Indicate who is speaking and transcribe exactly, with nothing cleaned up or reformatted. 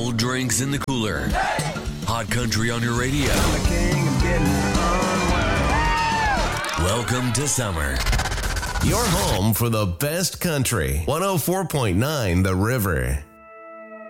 Speaker 1: Cold drinks in the cooler. Hot country on your radio. Welcome to summer.
Speaker 2: Your home for the best country. one oh four point nine The River.